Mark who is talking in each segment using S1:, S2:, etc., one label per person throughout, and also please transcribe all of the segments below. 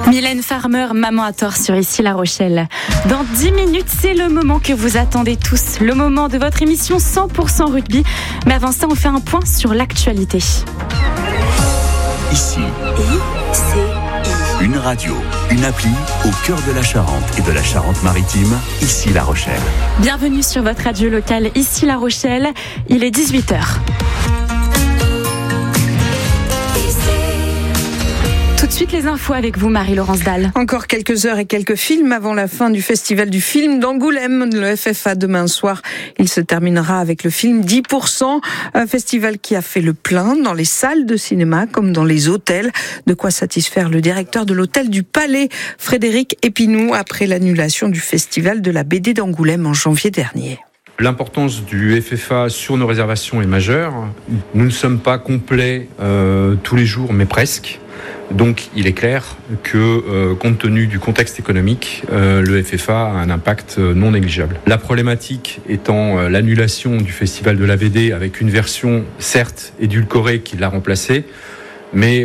S1: Mylène Farmer, maman à tort sur Ici La Rochelle. Dans 10 minutes, c'est le moment que vous attendez tous. Le moment de votre émission 100% rugby. Mais avant ça, on fait un point sur l'actualité.
S2: Ici, une radio, une appli au cœur de la Charente et de la Charente-Maritime. Ici La Rochelle.
S1: Bienvenue sur votre radio locale Ici La Rochelle. Il est 18h. Tout de suite les infos avec vous Marie-Laurence Dalle.
S3: Encore quelques heures et quelques films avant la fin du festival du film d'Angoulême, le FFA demain soir. Il se terminera avec le film 10%, un festival qui a fait le plein dans les salles de cinéma comme dans les hôtels. De quoi satisfaire le directeur de l'hôtel du Palais, Frédéric Epinou, après l'annulation du festival de la BD d'Angoulême en janvier dernier.
S4: L'importance du FFA sur nos réservations est majeure. Nous ne sommes pas complets tous les jours, mais presque. Donc il est clair que compte tenu du contexte économique, le FFA a un impact non négligeable. La problématique étant l'annulation du festival de la BD avec une version certes édulcorée qui l'a remplacée, mais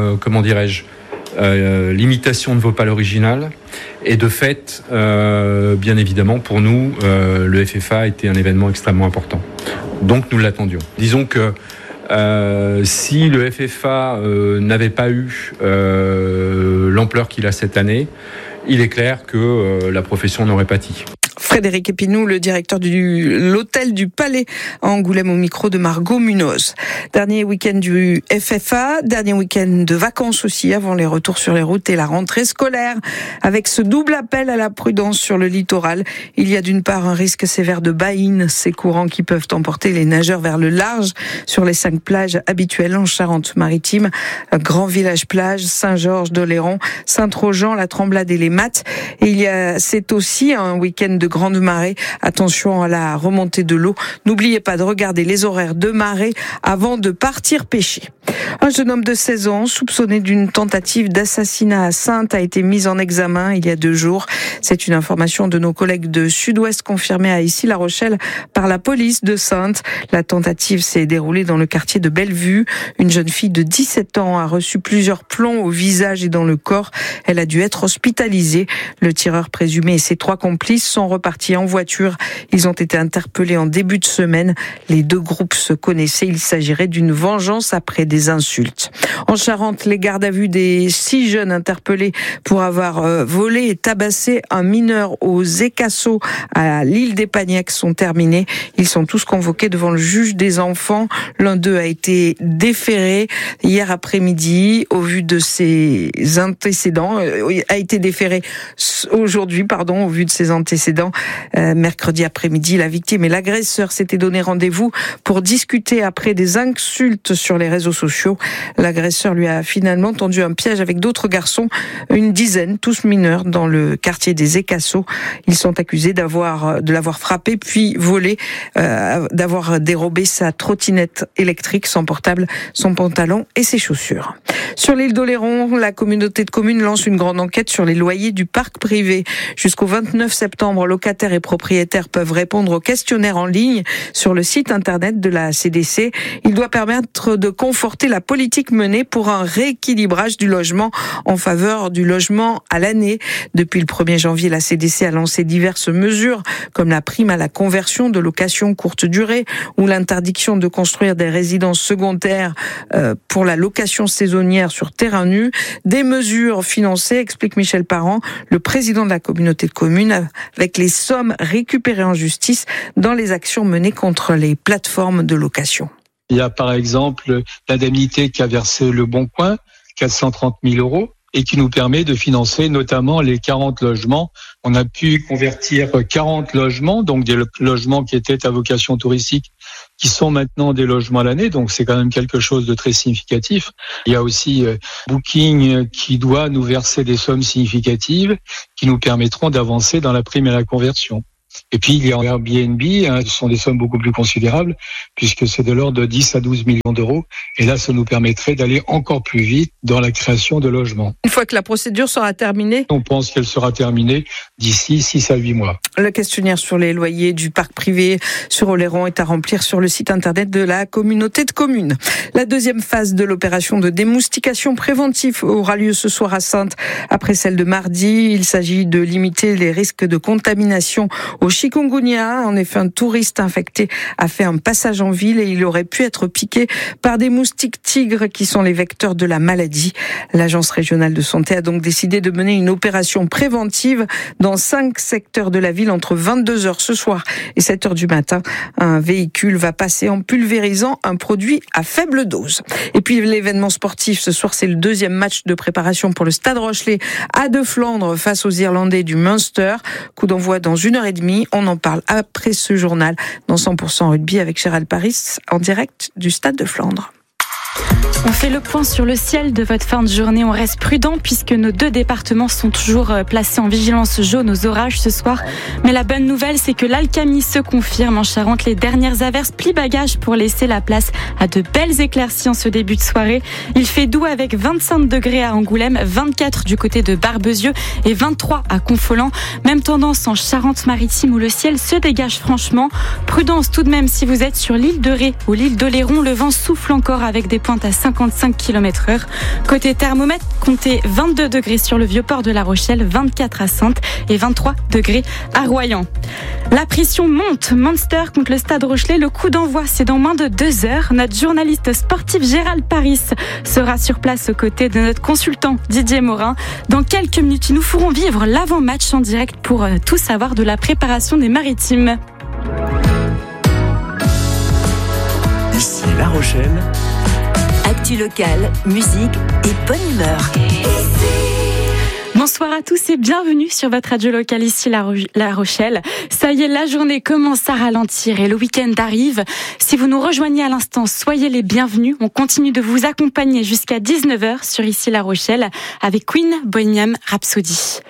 S4: l'imitation ne vaut pas l'original. Et de fait, bien évidemment, pour nous, le FFA a été un événement extrêmement important. Donc nous l'attendions. Disons que si le FFA n'avait pas eu l'ampleur qu'il a cette année, il est clair que la profession n'aurait pâti.
S3: Frédéric Epinou, le directeur de l'hôtel du Palais à Angoulême, au micro de Margot Munoz. Dernier week-end du FFA, dernier week-end de vacances aussi, avant les retours sur les routes et la rentrée scolaire. Avec ce double appel à la prudence sur le littoral, il y a d'une part un risque sévère de baïne, ces courants qui peuvent emporter les nageurs vers le large sur les 5 plages habituelles en Charente-Maritime, Grand Village Plage, Saint-Georges d'Oléron, Saint-Trojan, la Tremblade et les Mattes. Et c'est aussi un week-end de grande marée. Attention à la remontée de l'eau. N'oubliez pas de regarder les horaires de marée avant de partir pêcher. Un jeune homme de 16 ans, soupçonné d'une tentative d'assassinat à Saintes, a été mis en examen il y a 2 jours. C'est une information de nos collègues de Sud-Ouest confirmée à Ici La Rochelle par la police de Saintes. La tentative s'est déroulée dans le quartier de Bellevue. Une jeune fille de 17 ans a reçu plusieurs plombs au visage et dans le corps. Elle a dû être hospitalisée. Le tireur présumé et ses 3 complices sont repartis en voiture. Ils ont été interpellés en début de semaine. Les 2 groupes se connaissaient. Il s'agirait d'une vengeance après des insultes. En Charente, les gardes à vue des 6 jeunes interpellés pour avoir volé et tabassé un mineur aux Écassos à l'île d'Épagnac sont terminés. Ils sont tous convoqués devant le juge des enfants. L'un d'eux a été déféré hier après-midi au vu de ses antécédents. A été déféré aujourd'hui, au vu de ses antécédents. Mercredi après-midi, la victime et l'agresseur s'étaient donné rendez-vous pour discuter après des insultes sur les réseaux sociaux. L'agresseur lui a finalement tendu un piège avec d'autres garçons, une dizaine, tous mineurs, dans le quartier des Écassos. Ils sont accusés de l'avoir frappé puis volé, d'avoir dérobé sa trottinette électrique, son portable, son pantalon et ses chaussures. Sur l'île d'Oléron, la communauté de communes lance une grande enquête sur les loyers du parc privé. Jusqu'au 29 septembre, locataires et propriétaires peuvent répondre au questionnaire en ligne sur le site internet de la CDC. Il doit permettre de conforter la politique menée pour un rééquilibrage du logement en faveur du logement à l'année. Depuis le 1er janvier, la CDC a lancé diverses mesures comme la prime à la conversion de location courte durée ou l'interdiction de construire des résidences secondaires pour la location saisonnière sur terrain nu. Des mesures financées, explique Michel Parent, le président de la communauté de communes, avec les sommes récupérées en justice dans les actions menées contre les plateformes de location.
S5: Il y a par exemple l'indemnité qu'a versé Le Bon Coin, 430 000 €, et qui nous permet de financer notamment les 40 logements. On a pu convertir 40 logements, donc des logements qui étaient à vocation touristique, qui sont maintenant des logements à l'année, donc c'est quand même quelque chose de très significatif. Il y a aussi Booking qui doit nous verser des sommes significatives qui nous permettront d'avancer dans la prime à la conversion. Et puis, il y a en Airbnb, ce sont des sommes beaucoup plus considérables, puisque c'est de l'ordre de 10 à 12 millions d'euros. Et là, ça nous permettrait d'aller encore plus vite dans la création de logements.
S3: Une fois que la procédure sera terminée,
S5: on pense qu'elle sera terminée d'ici 6 à 8 mois.
S3: Le questionnaire sur les loyers du parc privé sur Oléron est à remplir sur le site internet de la communauté de communes. La deuxième phase de l'opération de démoustication préventive aura lieu ce soir à Saintes, après celle de mardi. Il s'agit de limiter les risques de contamination au chikungunya. En effet, un touriste infecté a fait un passage en ville et il aurait pu être piqué par des moustiques tigres qui sont les vecteurs de la maladie. L'agence régionale de santé a donc décidé de mener une opération préventive dans 5 secteurs de la ville entre 22h ce soir et 7h du matin. Un véhicule va passer en pulvérisant un produit à faible dose. Et puis l'événement sportif ce soir, c'est le deuxième match de préparation pour le Stade Rochelais à De Flandre face aux Irlandais du Munster. Coup d'envoi dans 1h30. On en parle après ce journal dans 100% rugby avec Gérald Paris en direct du Stade de Flandre.
S1: On fait le point sur le ciel de votre fin de journée. On reste prudent puisque nos 2 départements sont toujours placés en vigilance jaune aux orages ce soir. Mais la bonne nouvelle, c'est que l'alcalmie se confirme en Charente. Les dernières averses plient bagages pour laisser la place à de belles éclaircies en ce début de soirée. Il fait doux avec 25 degrés à Angoulême, 24 du côté de Barbezieux et 23 à Confolens. Même tendance en Charente-Maritime où le ciel se dégage franchement. Prudence tout de même si vous êtes sur l'île de Ré ou l'île d'Oléron. Le vent souffle encore avec des pointes à 55 km/h. Côté thermomètre, comptez 22 degrés sur le Vieux-Port de La Rochelle, 24 à Saintes et 23 degrés à Royan. La pression monte. Munster contre le Stade Rochelais. Le coup d'envoi, c'est dans moins de 2 heures. Notre journaliste sportif Gérald Paris sera sur place aux côtés de notre consultant Didier Morin. Dans quelques minutes, nous ferons vivre l'avant-match en direct pour tout savoir de la préparation des Maritimes.
S2: Ici La Rochelle.
S6: Actu locale, musique et bonne humeur.
S1: Bonsoir à tous et bienvenue sur votre radio locale ici La Rochelle. Ça y est, la journée commence à ralentir et le week-end arrive. Si vous nous rejoignez à l'instant, soyez les bienvenus. On continue de vous accompagner jusqu'à 19h sur ici La Rochelle avec Queen Bohemian Rhapsody.